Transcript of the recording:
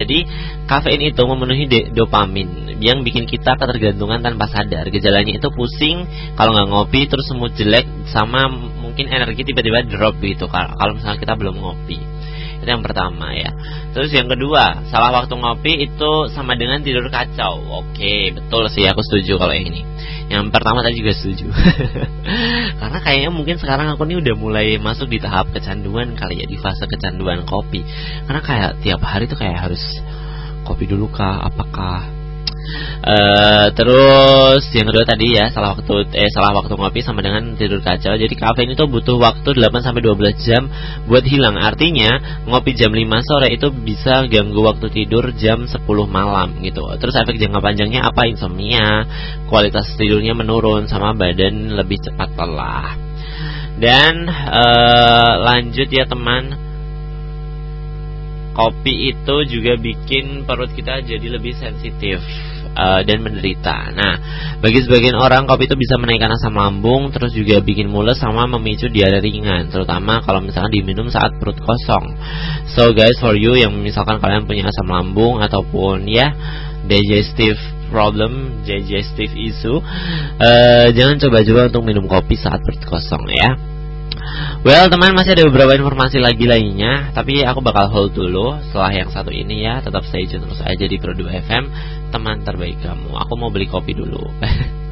Jadi kafein itu memenuhi dopamin yang bikin kita ketergantungan tanpa sadar. Gejalanya itu pusing kalau nggak ngopi, terus mood jelek, sama mungkin energi tiba-tiba drop gitu kalau misalnya kita belum ngopi. Itu yang pertama ya. Terus yang kedua, salah waktu ngopi itu sama dengan tidur kacau. Oke, betul sih, aku setuju kalau yang ini. Yang pertama tadi juga setuju. Karena kayaknya mungkin sekarang aku nih udah mulai masuk di tahap kecanduan kali ya, di fase kecanduan kopi. Karena kayak tiap hari tuh kayak harus kopi dulu kah, apakah terus yang kedua tadi ya, salah waktu ngopi sama dengan tidur kacau. Jadi kafein itu butuh waktu 8-12 jam buat hilang. Artinya ngopi jam 5 sore itu bisa ganggu waktu tidur jam 10 malam gitu. Terus efek jangka panjangnya apa? Insomnia, kualitas tidurnya menurun, sama badan lebih cepat lelah. Dan lanjut ya teman, kopi itu juga bikin perut kita jadi lebih sensitif dan menderita. Nah, bagi sebagian orang kopi itu bisa menaikkan asam lambung, terus juga bikin mules sama memicu diare ringan, terutama kalau misalkan diminum saat perut kosong. So guys, for you yang misalkan kalian punya asam lambung ataupun ya digestive problem, digestive issue, jangan coba-coba untuk minum kopi saat perut kosong ya. Well teman, masih ada beberapa informasi lagi lainnya, tapi aku bakal hold dulu setelah yang satu ini ya. Tetap stay tune terus aja di Pro 2 FM, teman terbaik kamu. Aku mau beli kopi dulu.